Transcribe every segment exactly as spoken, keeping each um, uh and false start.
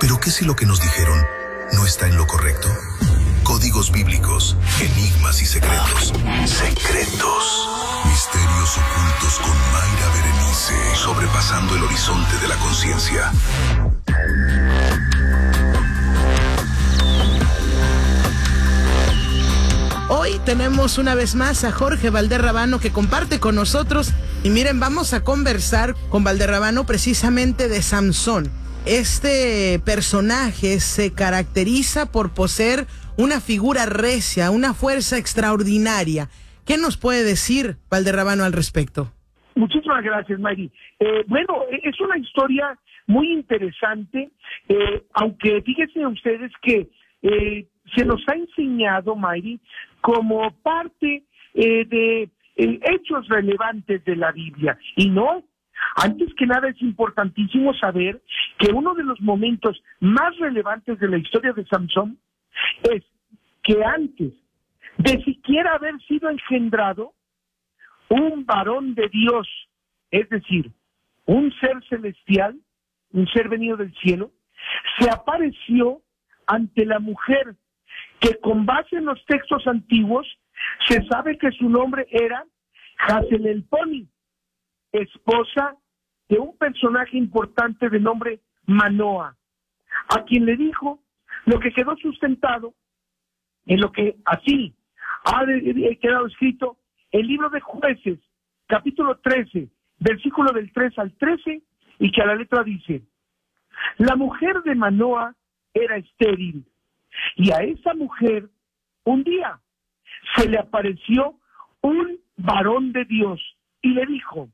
¿Pero qué si lo que nos dijeron no está en lo correcto? Códigos bíblicos, enigmas y secretos. Secretos. Misterios ocultos con Mayra Berenice. Sobrepasando el horizonte de la conciencia. Hoy tenemos una vez más a Jorge Valderrabano que comparte con nosotros. Y miren, vamos a conversar con Valderrabano precisamente de Samson. Este personaje se caracteriza por poseer una figura recia, una fuerza extraordinaria. ¿Qué nos puede decir Valderrabano al respecto? Muchísimas gracias, Mayri. Eh, bueno, es una historia muy interesante, eh, aunque fíjense ustedes que eh, se nos ha enseñado, Mayri, como parte eh, de eh, hechos relevantes de la Biblia, y no. Antes que nada es importantísimo saber que uno de los momentos más relevantes de la historia de Samson es que antes de siquiera haber sido engendrado, un varón de Dios, es decir, un ser celestial, un ser venido del cielo, se apareció ante la mujer que con base en los textos antiguos se sabe que su nombre era Hazelelponi, esposa de un personaje importante de nombre Manoa, a quien le dijo lo que quedó sustentado en lo que así ha quedado escrito en el libro de Jueces, capítulo trece, versículo del tres al trece, y que a la letra dice: la mujer de Manoa era estéril, y a esa mujer un día se le apareció un varón de Dios y le dijo: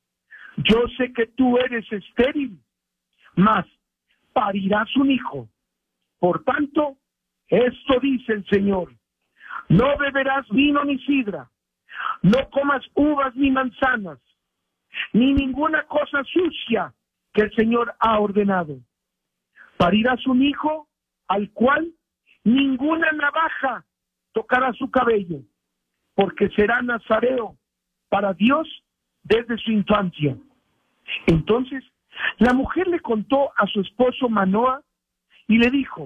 yo sé que tú eres estéril, mas parirás un hijo. Por tanto, esto dice el Señor: no beberás vino ni sidra, no comas uvas ni manzanas, ni ninguna cosa sucia que el Señor ha ordenado. Parirás un hijo al cual ninguna navaja tocará su cabello, porque será nazareo para Dios desde su infancia. Entonces, la mujer le contó a su esposo Manoa y le dijo: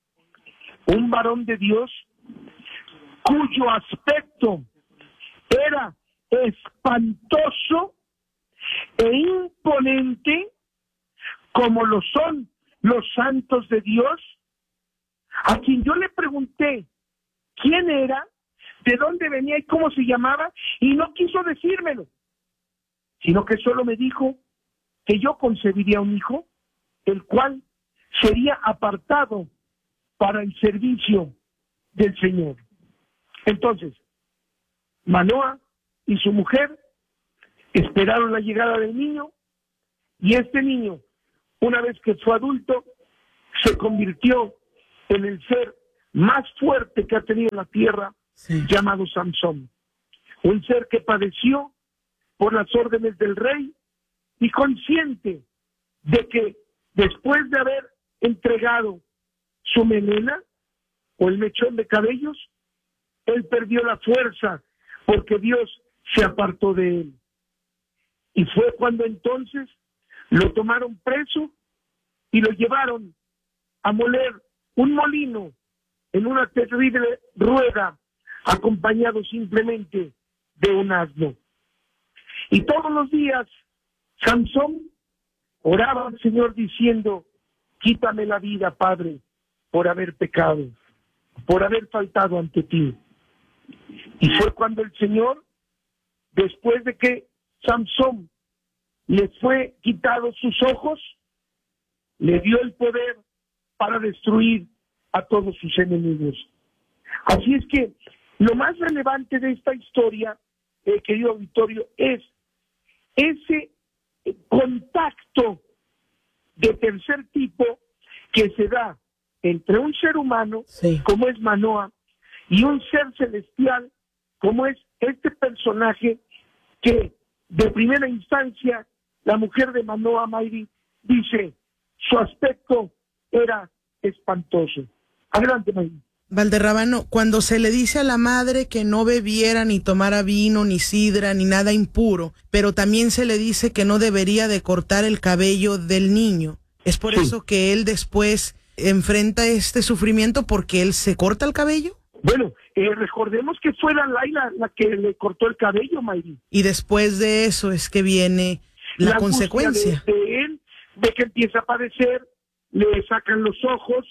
un varón de Dios cuyo aspecto era espantoso e imponente como lo son los santos de Dios, a quien yo le pregunté quién era, de dónde venía y cómo se llamaba, y no quiso decírmelo, sino que solo me dijo que yo concebiría un hijo, el cual sería apartado para el servicio del Señor. Entonces, Manoa y su mujer esperaron la llegada del niño, y este niño, una vez que fue adulto, se convirtió en el ser más fuerte que ha tenido la tierra, sí, llamado Samson. Un ser que padeció por las órdenes del rey y consciente de que después de haber entregado su melena o el mechón de cabellos, él perdió la fuerza porque Dios se apartó de él. Y fue cuando entonces lo tomaron preso y lo llevaron a moler un molino en una terrible rueda, acompañado simplemente de un asno. Y todos los días Samson oraba al Señor diciendo: quítame la vida, Padre, por haber pecado, por haber faltado ante ti. Y fue cuando el Señor, después de que Samson le fue quitado sus ojos, le dio el poder para destruir a todos sus enemigos. Así es que lo más relevante de esta historia, eh, querido auditorio, es ese contacto de tercer tipo que se da entre un ser humano, sí, como es Manoa, y un ser celestial como es este personaje que de primera instancia la mujer de Manoa, Mayri, dice su aspecto era espantoso. Adelante, Mayri. Valderrabano, cuando se le dice a la madre que no bebiera ni tomara vino, ni sidra, ni nada impuro, pero también se le dice que no debería de cortar el cabello del niño, ¿Es por Sí. eso que él después enfrenta este sufrimiento porque él se corta el cabello? Bueno, eh, recordemos que fue la Laila la que le cortó el cabello, Mayri. Y después de eso es que viene la, angustia consecuencia. De, de él, de que empieza a padecer, le sacan los ojos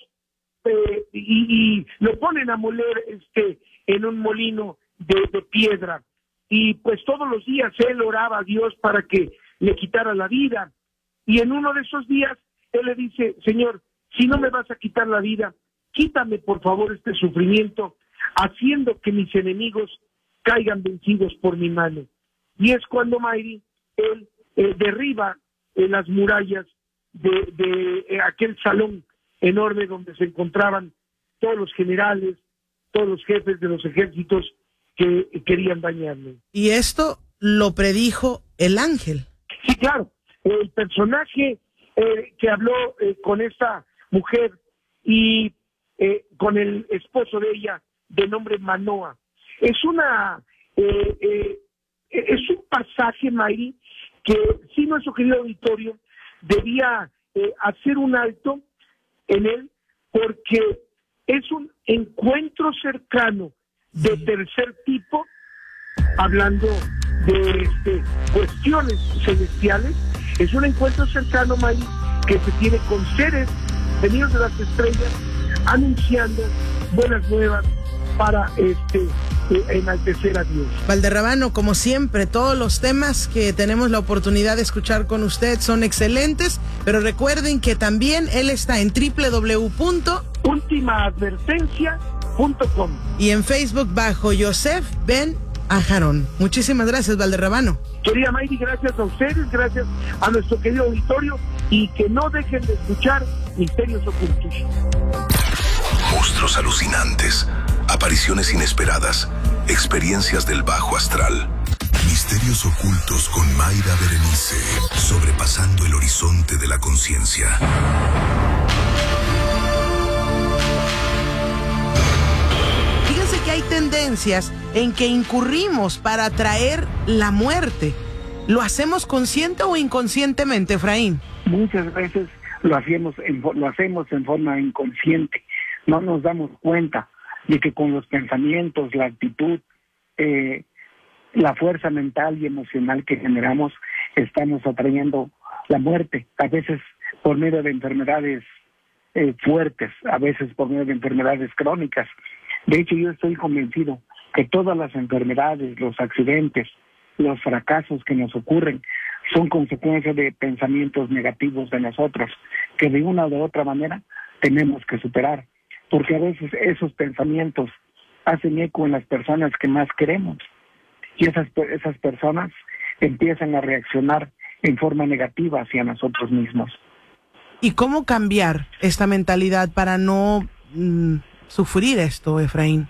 eh, y, y lo ponen a moler este en un molino de, de piedra. Y pues todos los días él oraba a Dios para que le quitara la vida. Y en uno de esos días él le dice, Señor, si no me vas a quitar la vida, quítame por favor este sufrimiento, haciendo que mis enemigos caigan vencidos por mi mano. Y es cuando Mayri, él eh, derriba eh, las murallas de, de eh, aquel salón enorme donde se encontraban todos los generales, todos los jefes de los ejércitos que eh, querían dañarle. Y esto lo predijo el ángel. Sí, claro, el personaje eh, que habló eh, con esta mujer y eh, con el esposo de ella, de nombre Manoa, es una eh, eh, es un pasaje, Mayri, que sí nuestro querido auditorio debía eh, hacer un alto en él, porque es un encuentro cercano de tercer tipo, hablando de este, cuestiones celestiales. Es un encuentro cercano, Mayri, que se tiene con seres venidos de las estrellas, anunciando buenas nuevas para este eh, enaltecer a Dios. Valderrabano, como siempre, todos los temas que tenemos la oportunidad de escuchar con usted son excelentes, pero recuerden que también él está en doble u doble u doble u punto última advertencia punto com y en Facebook bajo Yosef Ben Ajarón. Muchísimas gracias, Valderrabano. Querida Mayri, gracias a ustedes, gracias a nuestro querido auditorio, y que no dejen de escuchar Misterios Ocultos. Monstruos alucinantes, apariciones inesperadas, experiencias del bajo astral. Misterios ocultos con Mayra Berenice, sobrepasando el horizonte de la conciencia. Fíjense que hay tendencias en que incurrimos para atraer la muerte. ¿Lo hacemos consciente o inconscientemente, Efraín? Muchas veces lo hacemos en, lo hacemos en forma inconsciente. No nos damos cuenta de que con los pensamientos, la actitud, eh, la fuerza mental y emocional que generamos, estamos atrayendo la muerte, a veces por medio de enfermedades eh, fuertes, a veces por medio de enfermedades crónicas. De hecho, yo estoy convencido que todas las enfermedades, los accidentes, los fracasos que nos ocurren son consecuencia de pensamientos negativos de nosotros, que de una u de otra manera tenemos que superar, porque a veces esos pensamientos hacen eco en las personas que más queremos, y esas, esas personas empiezan a reaccionar en forma negativa hacia nosotros mismos. ¿Y cómo cambiar esta mentalidad para no mm, sufrir esto, Efraín?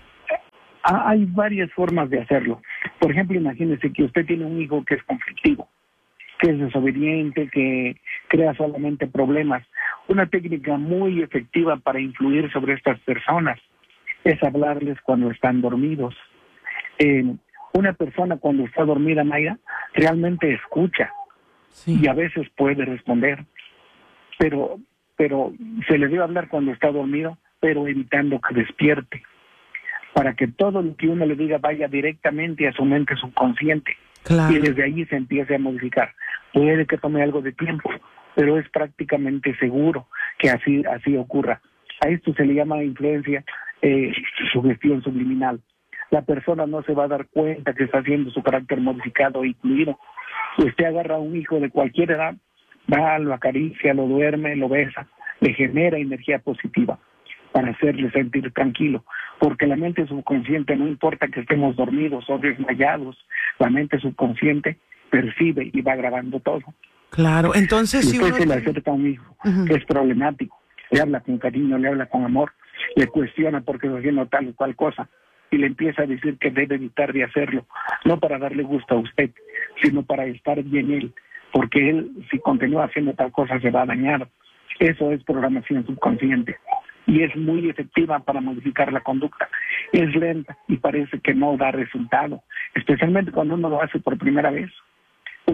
Hay varias formas de hacerlo. Por ejemplo, imagínese que usted tiene un hijo que es conflictivo, que es desobediente, que crea solamente problemas. Una técnica muy efectiva para influir sobre estas personas es hablarles cuando están dormidos. Eh, una persona cuando está dormida, Mayra, realmente escucha, sí, y a veces puede responder, pero, pero se le debe hablar cuando está dormido, pero evitando que despierte, para que todo lo que uno le diga vaya directamente a su mente subconsciente. Claro. Y desde ahí se empiece a modificar. Puede que tome algo de tiempo, pero es prácticamente seguro que así así ocurra. A esto se le llama influencia, eh, sugestión subliminal. La persona no se va a dar cuenta que está haciendo su carácter modificado e incluido. Usted agarra a un hijo de cualquier edad, va, lo acaricia, lo duerme, lo besa, le genera energía positiva para hacerle sentir tranquilo, porque la mente subconsciente, no importa que estemos dormidos o desmayados, la mente subconsciente percibe y va grabando todo. Claro, entonces si usted uno... se le acerca a un hijo uh-huh. que es problemático, le habla con cariño, le habla con amor, le cuestiona porque está haciendo tal o cual cosa, y le empieza a decir que debe evitar de hacerlo, no para darle gusto a usted, sino para estar bien él, porque él, si continúa haciendo tal cosa, se va a dañar. Eso es programación subconsciente, y es muy efectiva para modificar la conducta. Es lenta y parece que no da resultado, especialmente cuando uno lo hace por primera vez.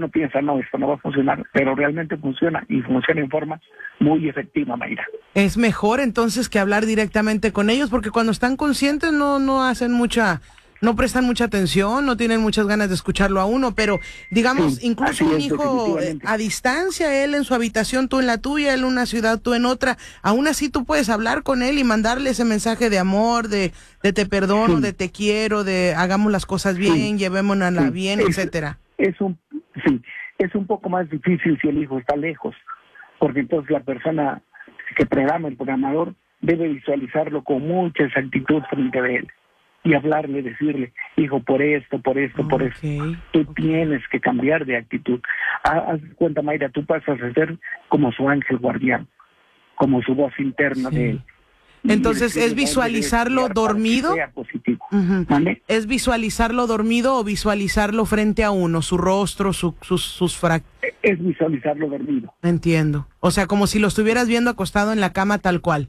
uno piensa, no, esto no va a funcionar, pero realmente funciona y funciona en forma muy efectiva, Mayra. Es mejor entonces que hablar directamente con ellos, porque cuando están conscientes no, no hacen mucha... no prestan mucha atención, no tienen muchas ganas de escucharlo a uno, pero digamos, sí, incluso un es, hijo a distancia, él en su habitación, tú en la tuya, él en una ciudad, tú en otra, aún así tú puedes hablar con él y mandarle ese mensaje de amor, de, de te perdono, sí. de te quiero, de hagamos las cosas bien, sí. llevémonos sí. bien, es, etcétera. Es un, sí, es un poco más difícil si el hijo está lejos, porque entonces la persona que programa, el programador, debe visualizarlo con mucha exactitud frente a él. Y hablarle, decirle, hijo, por esto, por esto, por okay. esto. Tú tienes que cambiar de actitud. Haz cuenta, Mayra, tú pasas a ser como su ángel guardián, como su voz interna sí. de él. Entonces, ¿es visualizarlo dormido? Sea positivo. Uh-huh. ¿Vale? ¿Es visualizarlo dormido o visualizarlo frente a uno, su rostro, su, sus, sus frac... Es visualizarlo dormido. Entiendo. O sea, como si lo estuvieras viendo acostado en la cama tal cual.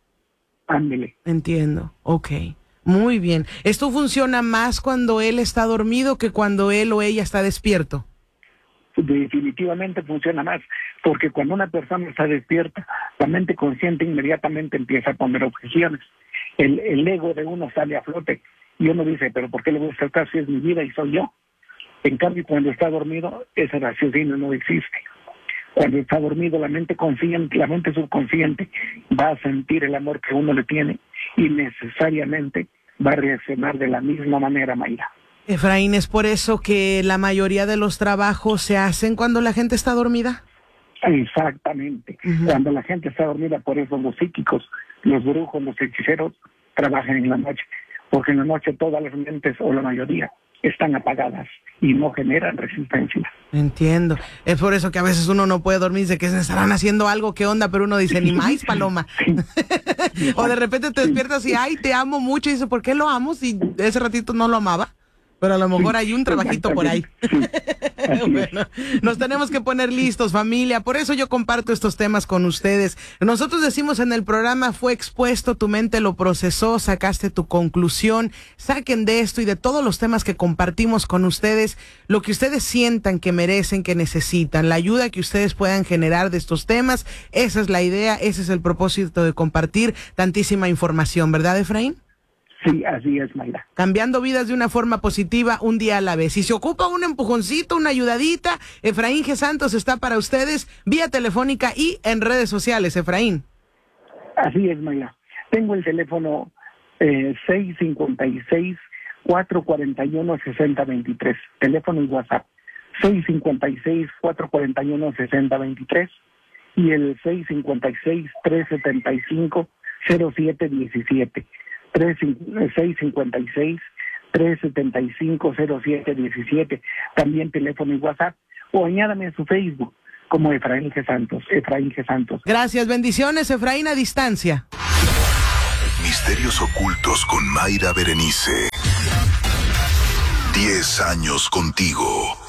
Ándele. Entiendo, ok. Muy bien. ¿Esto funciona más cuando él está dormido que cuando él o ella está despierto? Definitivamente funciona más, porque cuando una persona está despierta, la mente consciente inmediatamente empieza a poner objeciones. El, el ego de uno sale a flote y uno dice, pero ¿por qué le voy a hacer caso si es mi vida y soy yo? En cambio, cuando está dormido, ese raciocinio no existe. Cuando está dormido, la mente consciente, la mente subconsciente va a sentir el amor que uno le tiene y necesariamente va a reaccionar de la misma manera, Mayra. Efraín, ¿es por eso que la mayoría de los trabajos se hacen cuando la gente está dormida? Exactamente. Uh-huh. Cuando la gente está dormida, por eso los psíquicos, los brujos, los hechiceros trabajan en la noche, porque en la noche todas las mentes, o la mayoría, están apagadas y no generan resistencia. Entiendo. Es por eso que a veces uno no puede dormir, dice que se estarán haciendo algo, ¿qué onda? Pero uno dice, ni más, paloma. Sí. O de repente te despiertas y, ay, te amo mucho, y dice, ¿por qué lo amo si ese ratito no lo amaba? Pero a lo mejor hay un trabajito por ahí. Bueno, nos tenemos que poner listos, familia. Por eso yo comparto estos temas con ustedes. Nosotros decimos en el programa, fue expuesto, tu mente lo procesó, sacaste tu conclusión. Saquen de esto y de todos los temas que compartimos con ustedes lo que ustedes sientan que merecen, que necesitan, la ayuda que ustedes puedan generar de estos temas. Esa es la idea, ese es el propósito de compartir tantísima información, ¿verdad, Efraín? Sí, así es, Mayra. Cambiando vidas de una forma positiva, un día a la vez. Si se ocupa un empujoncito, una ayudadita, Efraín G. Santos está para ustedes vía telefónica y en redes sociales, Efraín. Así es, Mayra. Tengo el teléfono eh, seis cinco seis, cuatro cuatro uno, seis cero dos tres. Teléfono y WhatsApp. seis cinco seis, cuatro cuatro uno, seis cero dos tres y el seis cinco seis, tres siete cinco, cero siete uno siete. seis cinco seis, tres siete cinco, cero siete uno siete, también teléfono y WhatsApp, o añádame a su Facebook como Efraín G. Santos, Efraín G. Santos. Gracias, bendiciones, Efraín a distancia. Misterios ocultos con Mayra Berenice. Diez años contigo.